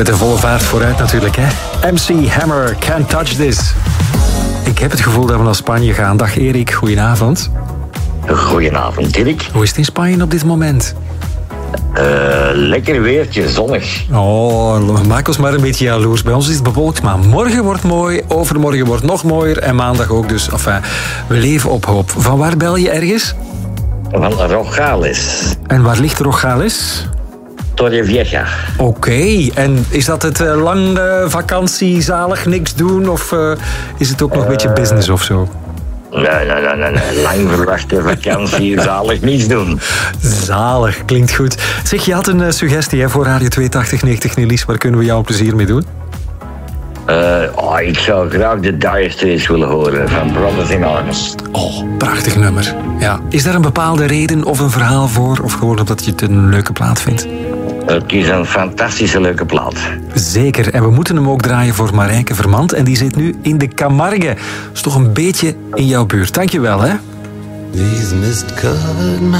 met de volle vaart vooruit natuurlijk, hè. MC Hammer, Can't Touch This. Ik heb het gevoel dat we naar Spanje gaan. Dag Erik, goedenavond. Goedenavond, Dirk. Hoe is het in Spanje op dit moment? Lekker weertje, zonnig. Oh, maak ons maar een beetje jaloers. Bij ons is het bewolkt, maar morgen wordt mooi, overmorgen wordt nog mooier en maandag ook. Dus we leven op hoop. Van waar bel je ergens? Van Rojales. En waar ligt Rojales? Torrevieja. Oké, en is dat het lange vakantie, zalig niks doen? Of is het ook nog een beetje business of zo? Nee. Lang verwachte vakantie, zalig niets doen. Zalig, klinkt goed. Zeg, je had een suggestie voor Radio 8290 Nilis. Waar kunnen we jou een plezier mee doen? Ik zou graag de Dire Straits willen horen van Brothers in Arms. Oh, prachtig nummer. Ja. Is daar een bepaalde reden of een verhaal voor? Of gewoon omdat je het een leuke plaat vindt? Het is een fantastische leuke plaat. Zeker. En we moeten hem ook draaien voor Marijke Vermand. En die zit nu in de Camargue. Dat is toch een beetje in jouw buurt. Dankjewel, hè?